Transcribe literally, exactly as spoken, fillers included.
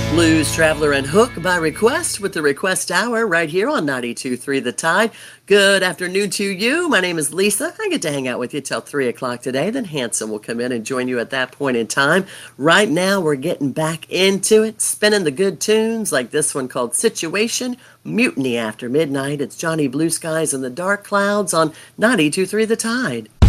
Blues Traveler and Hook by request with the Request Hour right here on ninety-two point three The Tide. Good afternoon to you. My name is Lisa. I get to hang out with you till three o'clock today. Then Hanson will come in and join you at that point in time. Right now, we're getting back into it, spinning the good tunes like this one called Situation, Mutiny After Midnight. It's Johnny Blue Skies and the Dark Clouds on ninety-two point three The Tide.